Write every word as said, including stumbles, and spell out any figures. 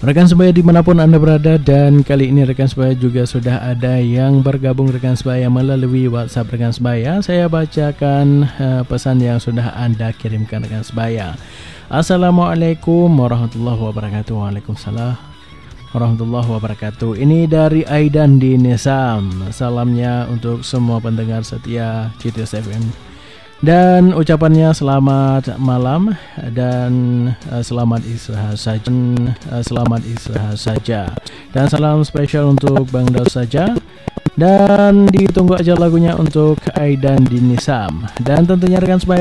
Rekan sebaya dimanapun Anda berada, dan kali ini rekan sebaya juga sudah ada yang bergabung rekan sebaya melalui WhatsApp rekan sebaya. Saya bacakan uh, pesan yang sudah Anda kirimkan rekan sebaya. Assalamualaikum warahmatullahi wabarakatuh. Waalaikumsalam warahmatullahi wabarakatuh. Ini dari Aidan di Nisam. Salamnya untuk semua pendengar setia C T S F M. Dan ucapannya selamat malam dan uh, selamat istirahat saja. Uh, selamat istirahat saja. Dan salam spesial untuk Bang Daud saja. Dan ditunggu aja lagunya untuk Aidan di Nisam. Dan tentunya rekan sebaya